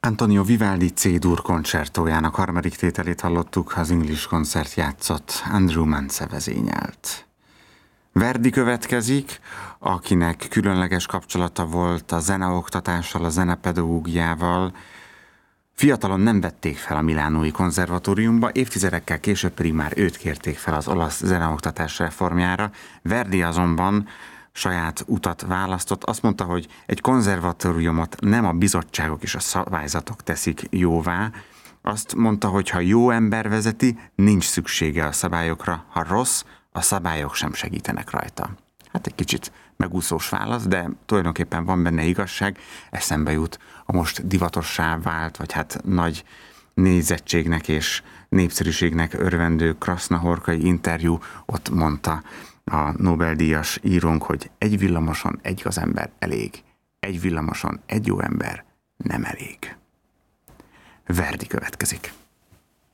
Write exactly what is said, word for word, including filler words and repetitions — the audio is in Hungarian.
Antonio Vivaldi C-dur koncertójának harmadik tételét hallottuk, az English Concert játszott, Andrew Mance vezényelt. Verdi következik, akinek különleges kapcsolata volt a zeneoktatással, a zenepedagógiával. Fiatalon nem vették fel a Milánói Konzervatóriumba, évtizedekkel később pedig már őt kérték fel az olasz zeneoktatás reformjára. Verdi azonban saját utat választott. Azt mondta, hogy egy konzervatóriumot nem a bizottságok és a szabályzatok teszik jóvá. Azt mondta, hogy ha jó ember vezeti, nincs szüksége a szabályokra, ha rossz, a szabályok sem segítenek rajta. Hát egy kicsit megúszós válasz, de tulajdonképpen van benne igazság. Eszembe jut a most divatossá vált, vagy hát nagy nézettségnek és népszerűségnek örvendő Krasznahorkai interjú. Ott mondta a Nobel-díjas írónk, hogy egy villamoson egy gazember elég, egy villamoson egy jó ember nem elég. Verdi következik.